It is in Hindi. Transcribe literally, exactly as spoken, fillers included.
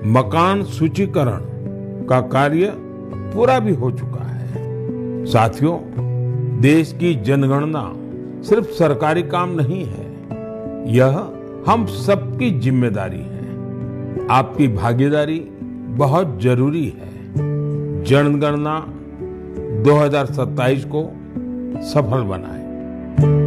मकान सूचीकरण का कार्य पूरा भी हो चुका है। साथियों, देश की जनगणना सिर्फ सरकारी काम नहीं है, यह हम सबकी जिम्मेदारी है। आपकी भागीदारी बहुत जरूरी है। जनगणना दो हज़ार सत्ताईस को सफल बनाएं।